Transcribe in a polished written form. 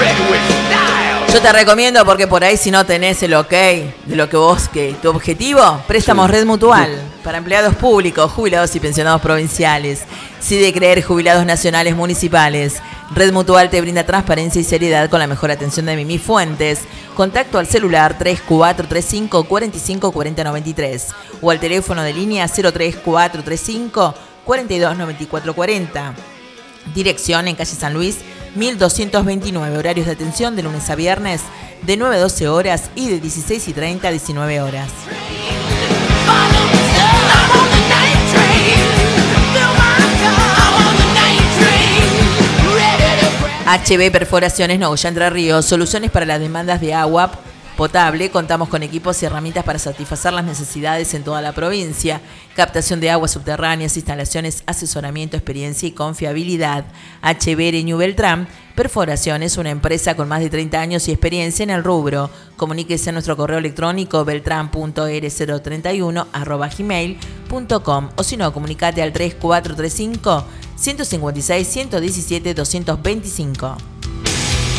Yo te recomiendo porque por ahí si no tenés el ok de lo que vos, que tu objetivo, préstamos Red Mutual para empleados públicos, jubilados y pensionados provinciales. Sí de creer, jubilados nacionales municipales. Red Mutual te brinda transparencia y seriedad con la mejor atención de Mimi Fuentes. Contacto al celular 3435 45 40 93 o al teléfono de línea 03435 42 94 40. Dirección en calle San Luis 1229. Horarios de atención de lunes a viernes de 9 a 12 horas y de 16:30 a 19 horas. HB Perforaciones Nogoyá Entre Ríos, soluciones para las demandas de agua potable. Contamos con equipos y herramientas para satisfacer las necesidades en toda la provincia. Captación de aguas subterráneas, instalaciones, asesoramiento, experiencia y confiabilidad. HB Ereñu Beltrán Perforaciones, una empresa con más de 30 años y experiencia en el rubro. Comuníquese a nuestro correo electrónico beltran.r031@gmail.com o si no, comunicate al 3435 156 117 225.